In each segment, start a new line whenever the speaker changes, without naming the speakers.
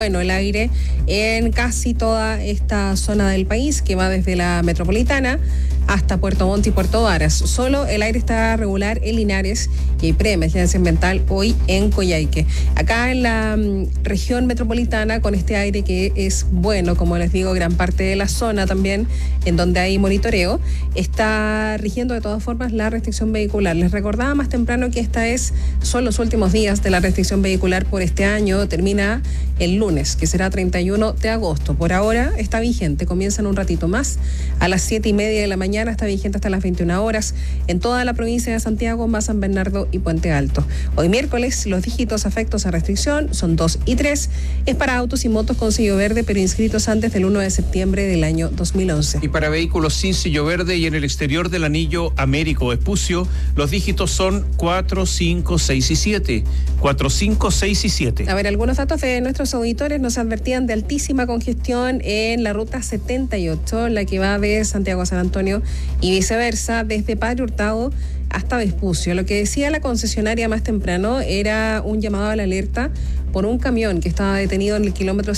Bueno, el aire en casi toda esta zona del país, que va desde la metropolitana hasta Puerto Montt y Puerto Varas. Solo el aire está regular en Linares y hay preemergencia ambiental hoy en Coyhaique. Acá en la región metropolitana, con este aire que es bueno, como les digo, gran parte de la zona también, en donde hay monitoreo, está rigiendo de todas formas la restricción vehicular. Les recordaba más temprano que son los últimos días de la restricción vehicular por este año. Termina el lunes, que será 31 de agosto. Por ahora está vigente, comienzan un ratito más, a las 7:30 de la mañana, está vigente hasta las 21 horas en toda la provincia de Santiago, más San Bernardo y Puente Alto. Hoy miércoles, los dígitos afectos a restricción son 2 y 3, es para autos y motos con sello verde, pero inscritos antes del 1 de septiembre del año 2011.
Y para vehículos sin sello verde y en el exterior del anillo Américo Vespucio, los dígitos son 4, 5, 6 y 7. 4, 5, 6 y 7.
A ver, algunos datos de nuestros auditores nos advertían de altísima congestión en la ruta 78, la que va de Santiago a San Antonio y viceversa, desde Padre Hurtado hasta Vespucio. Lo que decía la concesionaria más temprano era un llamado a la alerta por un camión que estaba detenido en el kilómetro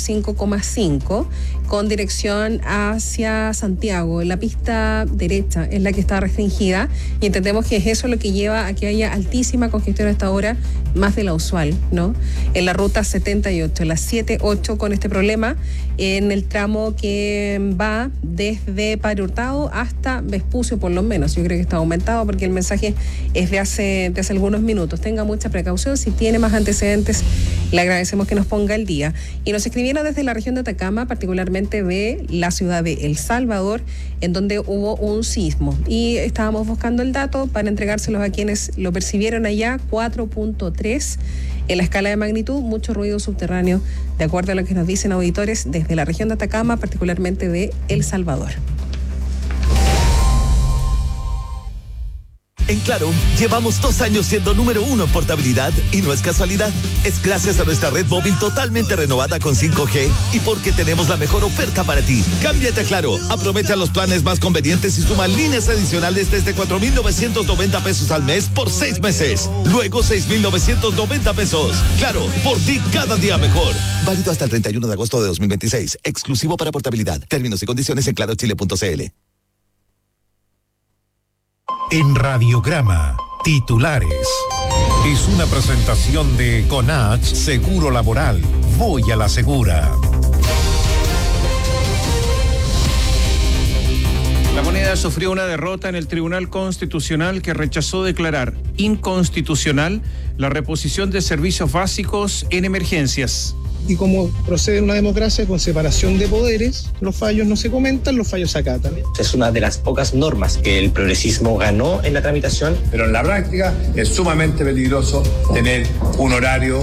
5,5 con dirección hacia Santiago. En la pista derecha es la que está restringida y entendemos que es eso lo que lleva a que haya altísima congestión a esta hora, más de la usual, ¿no? En la ruta 78, la 7-8 con este problema en el tramo que va desde Padre Hurtado hasta Vespucio, por lo menos. Yo creo que está aumentado porque el mensaje es de hace algunos minutos. Tenga mucha precaución, si tiene más antecedentes, le agradecemos que nos ponga al día. Y nos escribieron desde la región de Atacama, particularmente de la ciudad de El Salvador, en donde hubo un sismo. Y estábamos buscando el dato para entregárselos a quienes lo percibieron allá, 4.3 en la escala de magnitud, mucho ruido subterráneo, de acuerdo a lo que nos dicen auditores desde la región de Atacama, particularmente de El Salvador.
En Claro, llevamos 2 años siendo número 1 en portabilidad y no es casualidad. Es gracias a nuestra red móvil totalmente renovada con 5G y porque tenemos la mejor oferta para ti. Cámbiate a Claro, aprovecha los planes más convenientes y suma líneas adicionales desde 4,990 pesos al mes por 6 meses. Luego 6,990 pesos. Claro, por ti cada día mejor. Válido hasta el 31 de agosto de 2026. Exclusivo para portabilidad. Términos y condiciones en clarochile.cl.
En Radiograma, titulares. Es una presentación de Conach Seguro Laboral. Voy a la segura.
La moneda sufrió una derrota en el Tribunal Constitucional que rechazó declarar inconstitucional la reposición de servicios básicos en emergencias.
Y como procede una democracia con separación de poderes, los fallos no se comentan, los fallos se acatan.
Es una de las pocas normas que el progresismo ganó en la tramitación.
Pero en la práctica es sumamente peligroso tener un horario.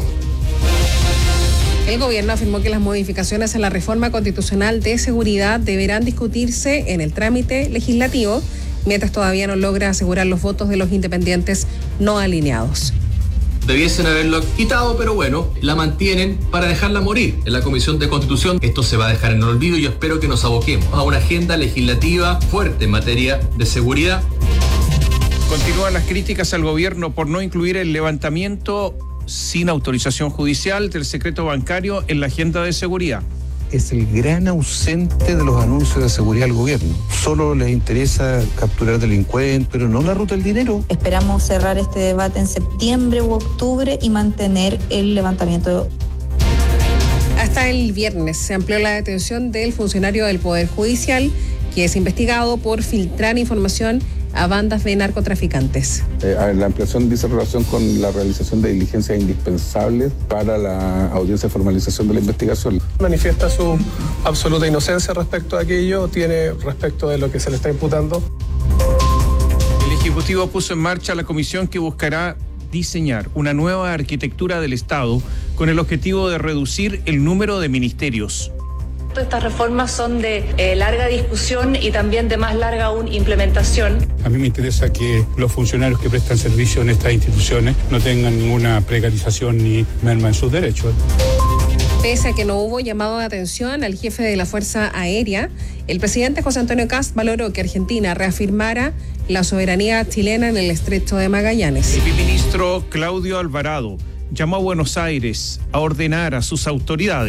El gobierno afirmó que las modificaciones a la reforma constitucional de seguridad deberán discutirse en el trámite legislativo, mientras todavía no logra asegurar los votos de los independientes no alineados.
Debiesen haberlo quitado, pero bueno, la mantienen para dejarla morir en la Comisión de Constitución. Esto se va a dejar en el olvido y yo espero que nos aboquemos a una agenda legislativa fuerte en materia de seguridad.
Continúan las críticas al gobierno por no incluir el levantamiento sin autorización judicial del secreto bancario en la agenda de seguridad.
Es el gran ausente de los anuncios de seguridad del gobierno. Solo les interesa capturar delincuentes, pero no la ruta del dinero.
Esperamos cerrar este debate en septiembre u octubre y mantener el levantamiento.
Hasta el viernes se amplió la detención del funcionario del Poder Judicial, que es investigado por filtrar información a bandas de narcotraficantes.
La ampliación dice relación con la realización de diligencias indispensables para la audiencia de formalización de la investigación.
Manifiesta su absoluta inocencia respecto a aquello, tiene respecto de lo que se le está imputando.
El Ejecutivo puso en marcha la comisión que buscará diseñar una nueva arquitectura del Estado con el objetivo de reducir el número de ministerios.
Estas reformas son de larga discusión y también de más larga aún implementación.
A mí me interesa que los funcionarios que prestan servicio en estas instituciones no tengan ninguna precarización ni merma en sus derechos.
Pese a que no hubo llamado de atención al jefe de la Fuerza Aérea, el presidente José Antonio Kast valoró que Argentina reafirmara la soberanía chilena en el Estrecho de Magallanes.
El ministro Claudio Alvarado llamó a Buenos Aires a ordenar a sus autoridades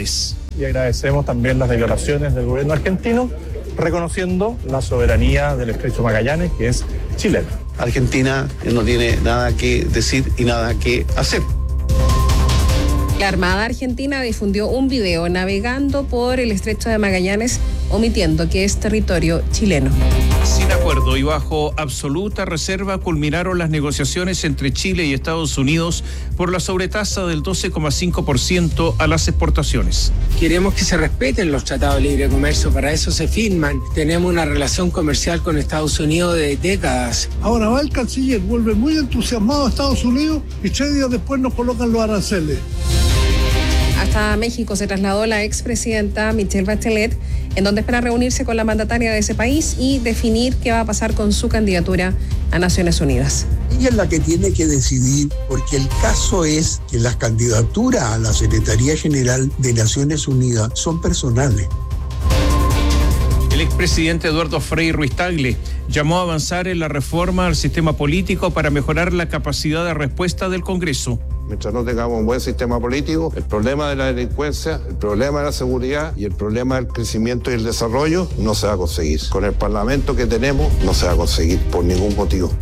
Y agradecemos también las declaraciones del gobierno argentino, reconociendo la soberanía del Estrecho de Magallanes, que es chilena.
Argentina no tiene nada que decir y nada que hacer.
La Armada Argentina difundió un video navegando por el Estrecho de Magallanes, omitiendo que es territorio chileno.
Sin acuerdo y bajo absoluta reserva culminaron las negociaciones entre Chile y Estados Unidos por la sobretasa del 12,5% a las exportaciones.
Queremos que se respeten los tratados de libre comercio, para eso se firman. Tenemos una relación comercial con Estados Unidos de décadas.
Ahora va el canciller, vuelve muy entusiasmado a Estados Unidos y 3 días después nos colocan los aranceles.
Hasta México se trasladó la expresidenta Michelle Bachelet, en donde espera reunirse con la mandataria de ese país y definir qué va a pasar con su candidatura a Naciones Unidas.
Ella es la que tiene que decidir, porque el caso es que las candidaturas a la Secretaría General de Naciones Unidas son personales.
El expresidente Eduardo Frei Ruiz-Tagle llamó a avanzar en la reforma al sistema político para mejorar la capacidad de respuesta del Congreso.
Mientras no tengamos un buen sistema político, el problema de la delincuencia, el problema de la seguridad y el problema del crecimiento y el desarrollo no se va a conseguir. Con el Parlamento que tenemos no se va a conseguir por ningún motivo.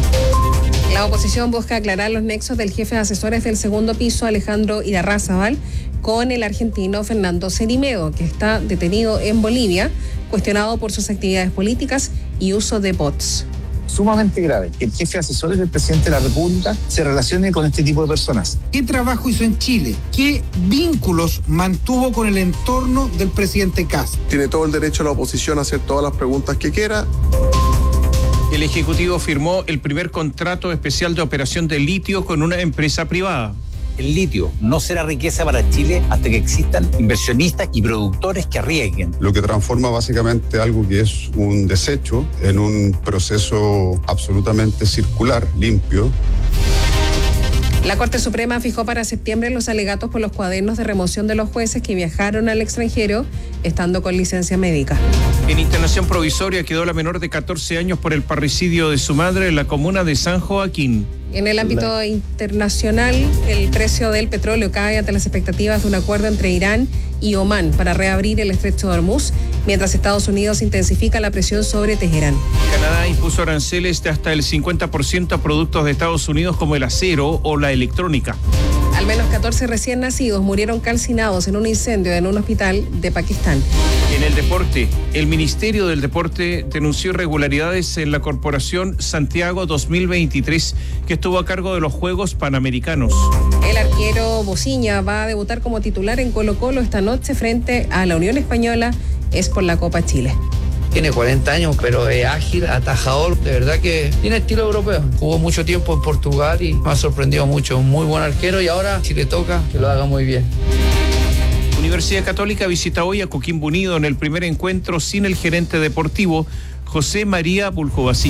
La oposición busca aclarar los nexos del jefe de asesores del segundo piso, Alejandro Irarrázaval, con el argentino Fernando Cerimedo, que está detenido en Bolivia, cuestionado por sus actividades políticas y uso de bots.
Sumamente grave que el jefe de asesores del presidente de la República se relacione con este tipo de personas.
¿Qué trabajo hizo en Chile? ¿Qué vínculos mantuvo con el entorno del presidente Kast?
Tiene todo el derecho a la oposición a hacer todas las preguntas que quiera.
El Ejecutivo firmó el primer contrato especial de operación de litio con una empresa privada.
El litio no será riqueza para Chile hasta que existan inversionistas y productores que arriesguen.
Lo que transforma básicamente algo que es un desecho en un proceso absolutamente circular, limpio.
La Corte Suprema fijó para septiembre los alegatos por los cuadernos de remoción de los jueces que viajaron al extranjero estando con licencia médica.
En internación provisoria quedó la menor de 14 años por el parricidio de su madre en la comuna de San Joaquín.
En el ámbito internacional, el precio del petróleo cae ante las expectativas de un acuerdo entre Irán y Omán para reabrir el estrecho de Hormuz, mientras Estados Unidos intensifica la presión sobre Teherán.
Canadá impuso aranceles de hasta el 50% a productos de Estados Unidos como el acero o la electrónica.
Al menos 14 recién nacidos murieron calcinados en un incendio en un hospital de Pakistán.
En el deporte, el Ministerio del Deporte denunció irregularidades en la Corporación Santiago 2023, que estuvo a cargo de los Juegos Panamericanos.
El arquero Bociña va a debutar como titular en Colo-Colo esta noche frente a la Unión Española, es por la Copa Chile.
Tiene 40 años, pero es ágil, atajador, de verdad que tiene estilo europeo. Jugó mucho tiempo en Portugal y me ha sorprendido mucho. Un muy buen arquero y ahora, si le toca, que lo haga muy bien.
Universidad Católica visita hoy a Coquimbo Unido en el primer encuentro sin el gerente deportivo, José María Buljovasic.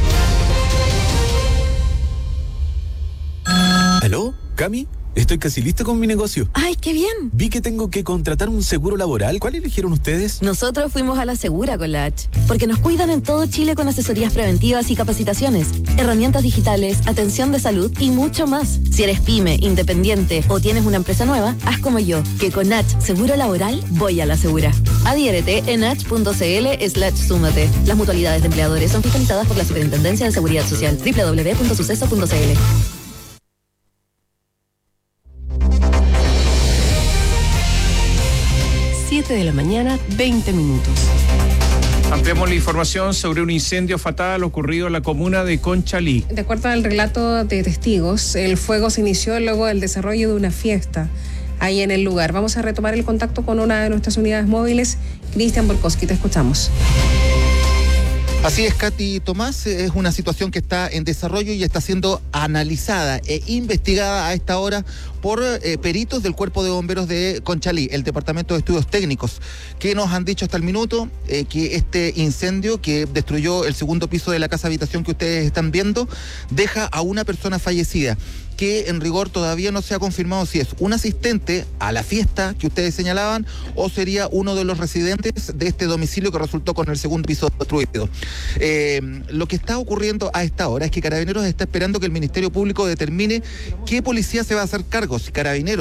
¿Aló? ¿Cami? Estoy casi listo con mi negocio.
¡Ay, qué bien!
Vi que tengo que contratar un seguro laboral. ¿Cuál eligieron ustedes?
Nosotros fuimos a La Segura con la H, porque nos cuidan en todo Chile con asesorías preventivas y capacitaciones, herramientas digitales, atención de salud y mucho más. Si eres pyme, independiente o tienes una empresa nueva, haz como yo, que con H Seguro Laboral voy a La Segura. Adhiérete en h.cl/súmate. Las mutualidades de empleadores son fiscalizadas por la Superintendencia de Seguridad Social. www.suceso.cl.
7 de la mañana, 20 minutos.
Ampliamos la información sobre un incendio fatal ocurrido en la comuna de Conchalí.
De acuerdo al relato de testigos, el fuego se inició luego del desarrollo de una fiesta ahí en el lugar. Vamos a retomar el contacto con una de nuestras unidades móviles. Cristian Borkowski, te escuchamos.
Así es, Katy Tomás, es una situación que está en desarrollo y está siendo analizada e investigada a esta hora por peritos del Cuerpo de Bomberos de Conchalí, el Departamento de Estudios Técnicos, que nos han dicho hasta el minuto que este incendio que destruyó el segundo piso de la casa habitación que ustedes están viendo, deja a una persona fallecida, que en rigor todavía no se ha confirmado si es un asistente a la fiesta que ustedes señalaban o sería uno de los residentes de este domicilio que resultó con el segundo piso destruido. Lo que está ocurriendo a esta hora es que Carabineros está esperando que el Ministerio Público determine qué policía se va a hacer cargo, si Carabineros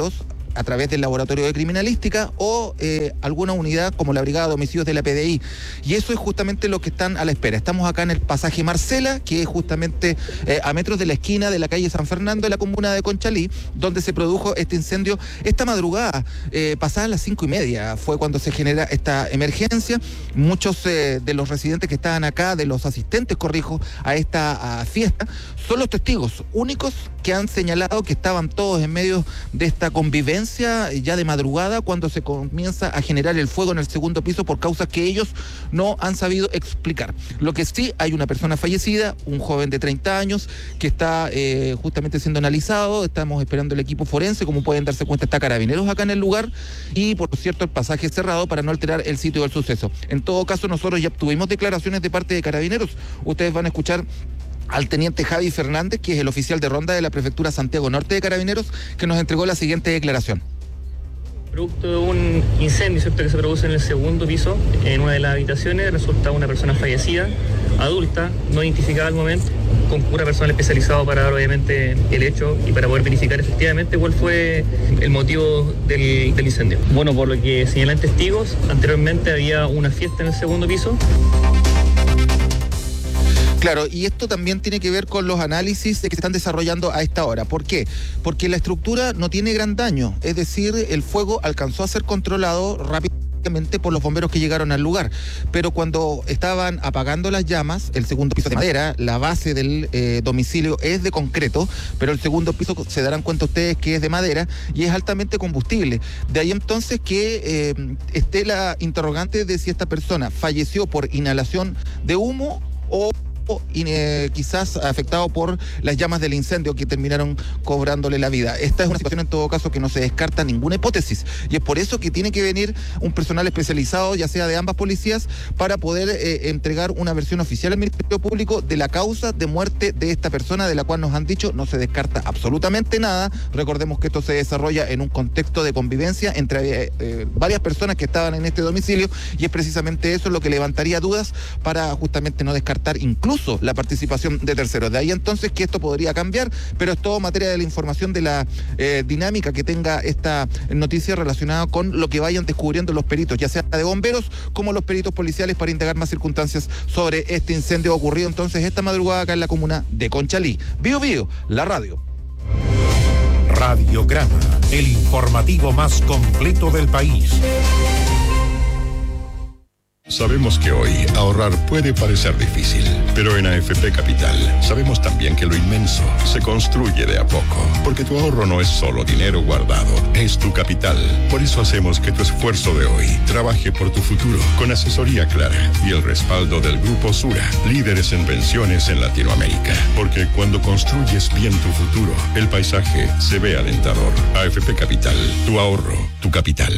a través del laboratorio de criminalística o alguna unidad como la Brigada de Homicidios de la PDI. Y eso es justamente lo que están a la espera. Estamos acá en el pasaje Marcela, que es justamente a metros de la esquina de la calle San Fernando de la comuna de Conchalí, donde se produjo este incendio esta madrugada, pasadas las 5:30, fue cuando se genera esta emergencia. Muchos de los residentes que estaban acá, de los asistentes, corrijo, a esta fiesta, son los testigos únicos que han señalado que estaban todos en medio de esta convivencia ya de madrugada cuando se comienza a generar el fuego en el segundo piso por causas que ellos no han sabido explicar. Lo que sí, hay una persona fallecida, un joven de 30 años que está justamente siendo analizado. Estamos esperando el equipo forense. Como pueden darse cuenta, está Carabineros acá en el lugar y, por cierto, el pasaje es cerrado para no alterar el sitio del suceso. En todo caso, nosotros ya tuvimos declaraciones de parte de Carabineros. Ustedes van a escuchar al teniente Javi Fernández, que es el oficial de ronda de la Prefectura Santiago Norte de Carabineros, que nos entregó la siguiente declaración.
Producto de un incendio, ¿cierto?, que se produce en el segundo piso, en una de las habitaciones, resulta una persona fallecida, adulta, no identificada al momento, con cura personal especializado para dar obviamente el hecho y para poder verificar efectivamente cuál fue el motivo del incendio. Bueno, por lo que señalan testigos, anteriormente había una fiesta en el segundo piso.
Claro, y esto también tiene que ver con los análisis que se están desarrollando a esta hora. ¿Por qué? Porque la estructura no tiene gran daño, es decir, el fuego alcanzó a ser controlado rápidamente por los bomberos que llegaron al lugar, pero cuando estaban apagando las llamas, el segundo piso de madera, la base del domicilio es de concreto, pero el segundo piso, se darán cuenta ustedes que es de madera y es altamente combustible. De ahí entonces que esté la interrogante de si esta persona falleció por inhalación de humo o quizás afectado por las llamas del incendio que terminaron cobrándole la vida. Esta es una situación en todo caso que no se descarta ninguna hipótesis y es por eso que tiene que venir un personal especializado, ya sea de ambas policías, para poder entregar una versión oficial al Ministerio Público de la causa de muerte de esta persona, de la cual nos han dicho no se descarta absolutamente nada. Recordemos que esto se desarrolla en un contexto de convivencia entre varias personas que estaban en este domicilio y es precisamente eso lo que levantaría dudas para justamente no descartar incluso la participación de terceros. De ahí entonces que esto podría cambiar, pero es todo materia de la información de la dinámica que tenga esta noticia relacionada con lo que vayan descubriendo los peritos, ya sea de bomberos como los peritos policiales, para indagar más circunstancias sobre este incendio ocurrido entonces esta madrugada acá en la comuna de Conchalí. Bio Bio, la radio.
Radiograma, el informativo más completo del país.
Sabemos que hoy ahorrar puede parecer difícil, pero en AFP Capital sabemos también que lo inmenso se construye de a poco, porque tu ahorro no es solo dinero guardado, es tu capital. Por eso hacemos que tu esfuerzo de hoy trabaje por tu futuro, con asesoría clara y el respaldo del Grupo Sura, líderes en pensiones en Latinoamérica. Porque cuando construyes bien tu futuro, el paisaje se ve alentador. AFP Capital, tu ahorro, tu capital.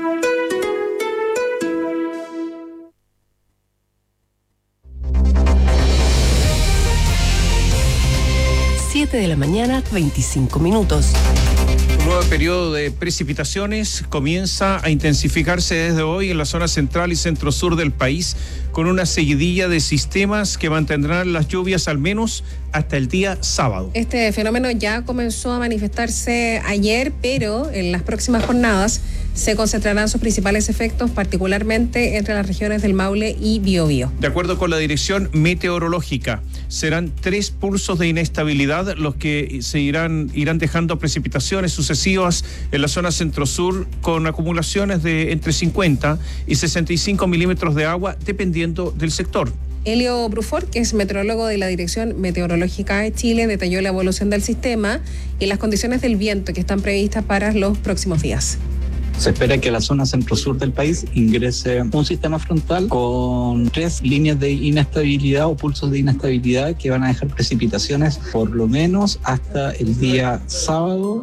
7 de la mañana, 25 minutos.
Un nuevo periodo de precipitaciones comienza a intensificarse desde hoy en la zona central y centro-sur del país, con una seguidilla de sistemas que mantendrán las lluvias al menos hasta el día sábado. Este fenómeno ya comenzó a manifestarse ayer, pero en las próximas jornadas se concentrarán sus principales efectos, particularmente entre las regiones del Maule y Biobío. De acuerdo con la Dirección Meteorológica, serán 3 pulsos de inestabilidad los que irán dejando precipitaciones sucesivas en la zona centro-sur, con acumulaciones de entre 50 y 65 milímetros de agua, dependiendo del sector. Elio Brufort, que es meteorólogo de la Dirección Meteorológica de Chile, detalló la evolución del sistema y las condiciones del viento que están previstas para los próximos días.
Se espera que a la zona centro-sur del país ingrese un sistema frontal con 3 líneas de inestabilidad o pulsos de inestabilidad que van a dejar precipitaciones por lo menos hasta el día sábado.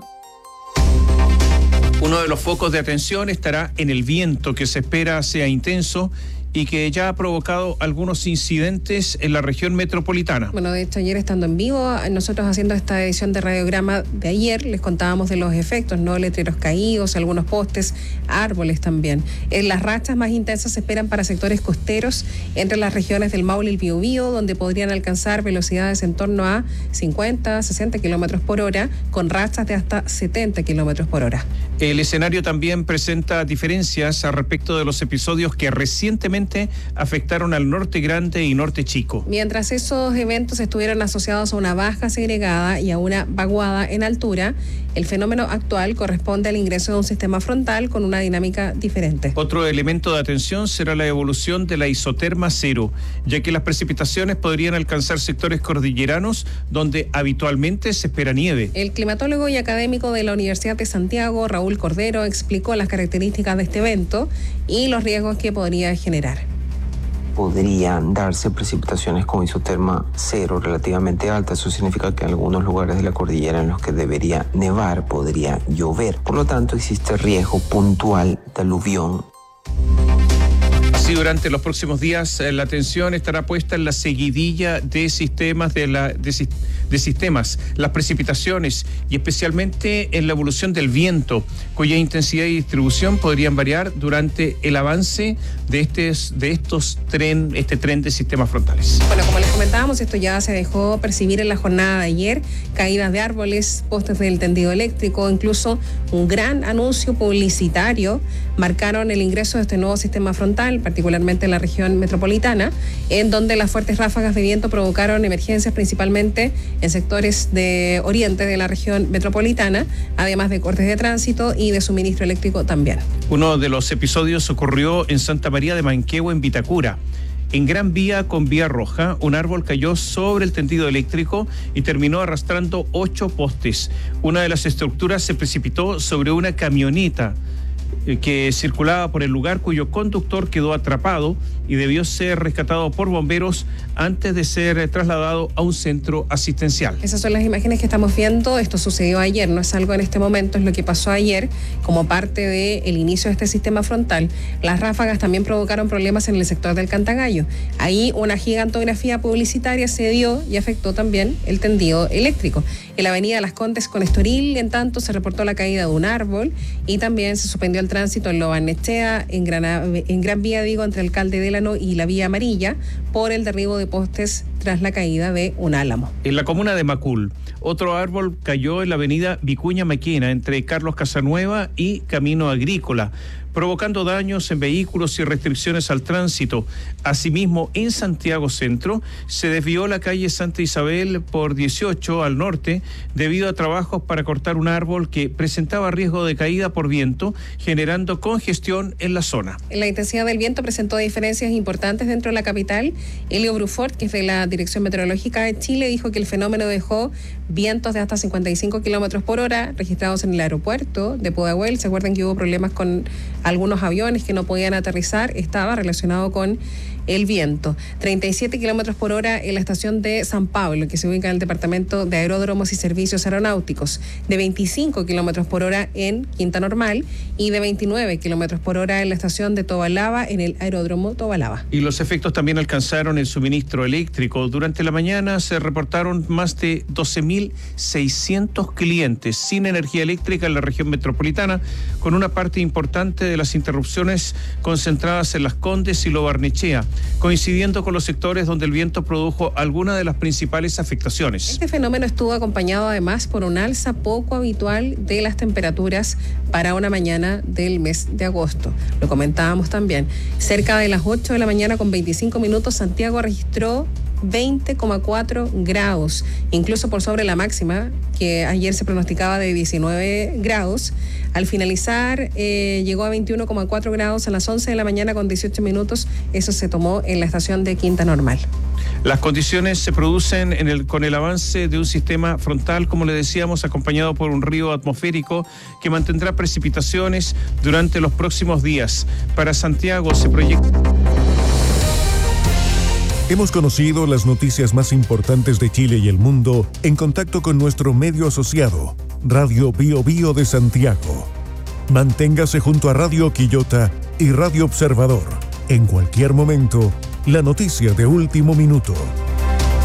Uno de los focos de atención estará en el viento, que se espera sea intenso y que ya ha provocado algunos incidentes en la región metropolitana.
Bueno, de hecho, ayer estando en vivo, nosotros haciendo esta edición de Radiograma de ayer, les contábamos de los efectos, ¿no? Letreros caídos, algunos postes, árboles también. Las rachas más intensas se esperan para sectores costeros entre las regiones del Maule y el Biobío, donde podrían alcanzar velocidades en torno a 50, 60 kilómetros por hora, con rachas de hasta 70 kilómetros por hora.
El escenario también presenta diferencias al respecto de los episodios que recientemente afectaron al Norte Grande y Norte Chico.
Mientras esos eventos estuvieron asociados a una baja segregada y a una vaguada en altura, el fenómeno actual corresponde al ingreso de un sistema frontal con una dinámica diferente.
Otro elemento de atención será la evolución de la isoterma cero, ya que las precipitaciones podrían alcanzar sectores cordilleranos donde habitualmente se espera nieve.
El climatólogo y académico de la Universidad de Santiago, Raúl Cordero, explicó las características de este evento y los riesgos que podría generar.
Podrían darse precipitaciones con isoterma cero relativamente alta. Eso significa que en algunos lugares de la cordillera en los que debería nevar podría llover. Por lo tanto, existe riesgo puntual de aluvión.
Así, durante los próximos días, la atención estará puesta en la seguidilla de sistemas de sistemas, las precipitaciones y especialmente en la evolución del viento, cuya intensidad y distribución podrían variar durante el avance de este tren de sistemas frontales.
Bueno, como les comentábamos, esto ya se dejó percibir en la jornada de ayer: caídas de árboles, postes del tendido eléctrico, incluso un gran anuncio publicitario marcaron el ingreso de este nuevo sistema frontal, particularmente en la región metropolitana, en donde las fuertes ráfagas de viento provocaron emergencias principalmente en sectores de oriente de la región metropolitana, además de cortes de tránsito y de suministro eléctrico también.
Uno de los episodios ocurrió en Santa María de Manquehue, en Vitacura. En Gran Vía con Vía Roja, un árbol cayó sobre el tendido eléctrico y terminó arrastrando 8 postes. Una de las estructuras se precipitó sobre una camioneta que circulaba por el lugar, cuyo conductor quedó atrapado y debió ser rescatado por bomberos antes de ser trasladado a un centro asistencial.
Esas son las imágenes que estamos viendo. Esto sucedió ayer, no es algo en este momento, es lo que pasó ayer como parte del inicio de este sistema frontal. Las ráfagas también provocaron problemas en el sector del Cantagallo. Ahí una gigantografía publicitaria se dio y afectó también el tendido eléctrico. En la avenida Las Condes con Estoril, en tanto, se reportó la caída de un árbol y también se suspendió el tránsito en Lobarnechea, en Gran Vía, entre Alcalde Délano y la Vía Amarilla, por el derribo de postes tras la caída de un álamo.
En la comuna de Macul, otro árbol cayó en la avenida Vicuña Maquena, entre Carlos Casanueva y Camino Agrícola, provocando daños en vehículos y restricciones al tránsito. Asimismo, en Santiago Centro, se desvió la calle Santa Isabel por 18 al norte debido a trabajos para cortar un árbol que presentaba riesgo de caída por viento, generando congestión en la zona.
La intensidad del viento presentó diferencias importantes dentro de la capital. Elio Brufort, que es de la Dirección Meteorológica de Chile, dijo que el fenómeno dejó vientos de hasta 55 kilómetros por hora registrados en el aeropuerto de Pudahuel. ¿Se acuerdan que hubo problemas con algunos aviones que no podían aterrizar? Estaba relacionado con el viento. 37 kilómetros por hora en la estación de San Pablo, que se ubica en el Departamento de Aeródromos y Servicios Aeronáuticos, de 25 kilómetros por hora en Quinta Normal y de 29 kilómetros por hora en la estación de Tobalaba, en el Aeródromo Tobalaba.
Y los efectos también alcanzaron el suministro eléctrico. Durante la mañana se reportaron más de 12.600 clientes sin energía eléctrica en la región metropolitana, con una parte importante de las interrupciones concentradas en Las Condes y Lobarnechea, coincidiendo con los sectores donde el viento produjo algunas de las principales afectaciones.
Este fenómeno estuvo acompañado además por un alza poco habitual de las temperaturas para una mañana del mes de agosto. Lo comentábamos también. Cerca de las 8 de la mañana con 25 minutos, Santiago registró 20,4 grados, incluso por sobre la máxima, que ayer se pronosticaba de 19 grados. Al finalizar, llegó a 21,4 grados a las 11 de la mañana con 18 minutos. Eso se tomó en la estación de Quinta Normal.
Las condiciones se producen con el avance de un sistema frontal, como le decíamos, acompañado por un río atmosférico que mantendrá precipitaciones durante los próximos días. Para Santiago se proyecta...
Hemos conocido las noticias más importantes de Chile y el mundo en contacto con nuestro medio asociado, Radio Bio Bio de Santiago. Manténgase junto a Radio Quillota y Radio Observador, En cualquier momento, la noticia de último minuto.